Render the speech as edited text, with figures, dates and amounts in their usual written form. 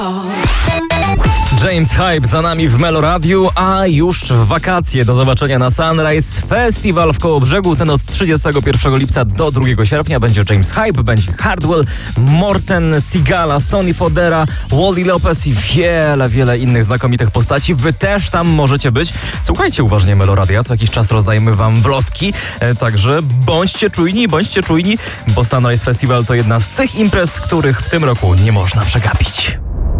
James Hype za nami w Melo Radiu, a już w wakacje. Do zobaczenia na Sunrise Festival w Kołobrzegu. Ten od 31 lipca do 2 sierpnia będzie James Hype, będzie Hardwell, Morten, Sigala, Sonny Fodera, Wally Lopez i wiele innych znakomitych postaci. Wy też tam możecie być. Słuchajcie uważnie Melo Radia, co jakiś czas rozdajemy wam wlotki, także bądźcie czujni, bo Sunrise Festival to jedna z tych imprez, których w tym roku nie można przegapić.